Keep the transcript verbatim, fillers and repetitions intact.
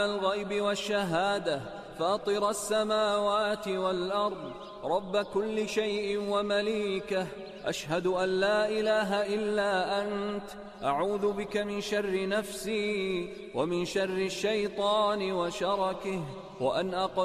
الغيب والشهادة فاطر السماوات والأرض رب كل شيء ومليكه أشهد أن لا إله إلا أنت أعوذ بك من شر نفسي ومن شر الشيطان وشركه وأن أقل